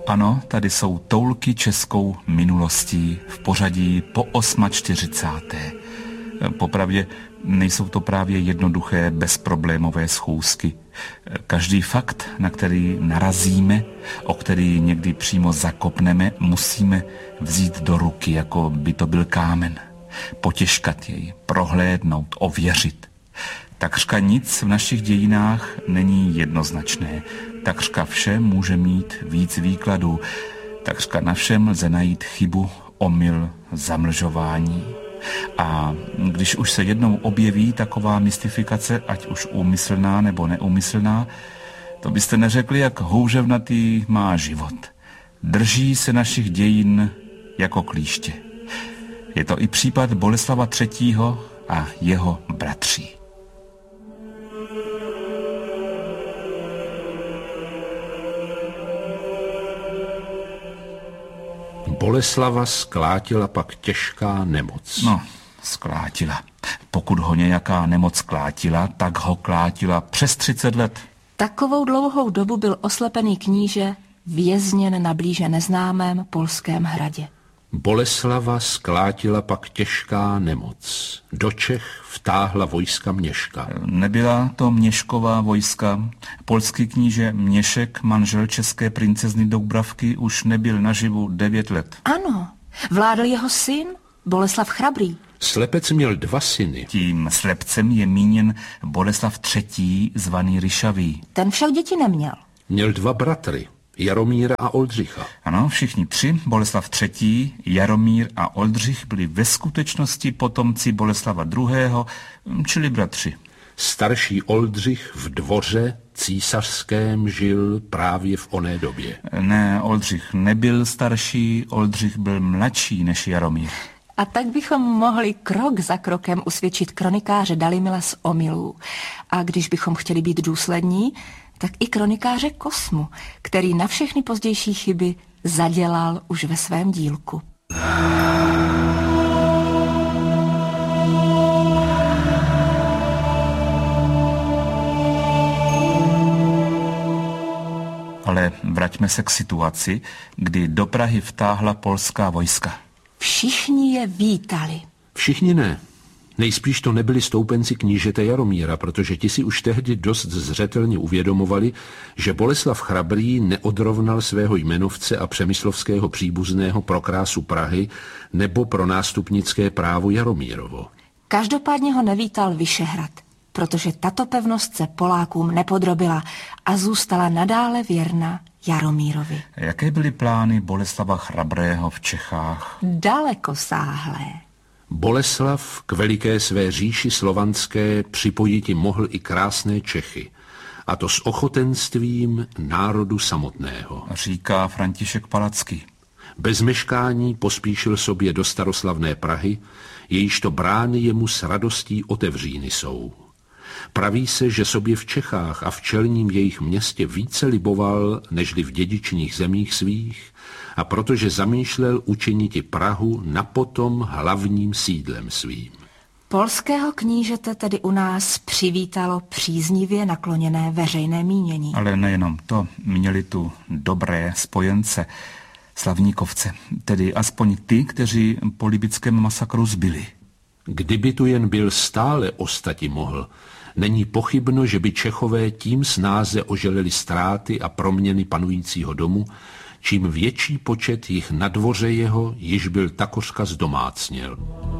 Ano, tady jsou toulky českou minulostí v pořadí po 48. Popravdě nejsou to právě jednoduché, bezproblémové schůzky. Každý fakt, na který narazíme, o který někdy přímo zakopneme, musíme vzít do ruky, jako by to byl kámen. Potěžkat jej, prohlédnout, ověřit. Takřka nic v našich dějinách není jednoznačné. Takřka vše může mít víc výkladů. Takřka na všem lze najít chybu, omyl, zamlžování. A když už se jednou objeví taková mystifikace, ať už úmyslná nebo neúmyslná, to byste neřekli, jak houževnatý má život. Drží se našich dějin jako klíště. Je to i případ Boleslava III. A jeho bratří. Boleslava sklátila pak těžká nemoc. No, sklátila. Pokud ho nějaká nemoc klátila, tak ho klátila přes 30 let. Takovou dlouhou dobu byl oslepený kníže vězněn na blíže neznámém polském hradě. Boleslava sklátila pak těžká nemoc. Do Čech vtáhla vojska Měška. Nebyla to Měšková vojska. Polský kníže Měšek, manžel české princezny Doubravky, už nebyl naživu 9 let. Ano, vládl jeho syn, Boleslav Chrabrý. Slepec měl 2 syny. Tím slepcem je míněn Boleslav III., zvaný Ryšavý. Ten však děti neměl. Měl 2 bratry, Jaromíra a Oldřicha. Ano, všichni 3, Boleslav III., Jaromír a Oldřich, byli ve skutečnosti potomci Boleslava II., čili bratři. Starší Oldřich v dvoře císařském žil právě v oné době. Ne, Oldřich nebyl starší, Oldřich byl mladší než Jaromír. A tak bychom mohli krok za krokem usvědčit kronikáře Dalymila z omylů. A když bychom chtěli být důslední, tak i kronikáře Kosmu, který na všechny pozdější chyby zadělal už ve svém dílku. Ale vraťme se k situaci, kdy do Prahy vtáhla polská vojska. Všichni je vítali. Všichni ne. Nejspíš to nebyli stoupenci knížete Jaromíra, protože ti si už tehdy dost zřetelně uvědomovali, že Boleslav Chrabrý neodrovnal svého jmenovce a přemyslovského příbuzného pro krásu Prahy nebo pro nástupnické právo Jaromírovo. Každopádně ho nevítal Vyšehrad, protože tato pevnost se Polákům nepodrobila a zůstala nadále věrna Jaromírovi. Jaké byly plány Boleslava Chrabrého v Čechách? Dalekosáhlé. Boleslav k veliké své říši slovanské připojiti mohl i krásné Čechy, a to s ochotenstvím národu samotného. Říká František Palacký. Bez meškání pospíšil sobě do staroslavné Prahy, jejíž to brány jemu s radostí otevříny jsou. Praví se, že sobě v Čechách a v čelním jejich městě více liboval, nežli v dědičných zemích svých, a protože zamýšlel učiniti Prahu napotom hlavním sídlem svým. Polského knížete tedy u nás přivítalo příznivě nakloněné veřejné mínění. Ale nejenom to, měli tu dobré spojence, slavníkovce, tedy aspoň ty, kteří po libickém masakru zbyli. Kdyby tu jen byl stále ostati mohl, není pochybno, že by Čechové tím snáze oželeli ztráty a proměny panujícího domu, čím větší počet jich na dvoře jeho již byl takořka zdomácněl.